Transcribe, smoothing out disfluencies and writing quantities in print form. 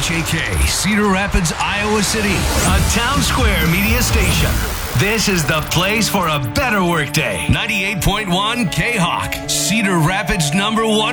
KHAK, Cedar Rapids, Iowa City, a Town Square media station. This is the place for a better workday. 98.1 K-Hawk, Cedar Rapids #1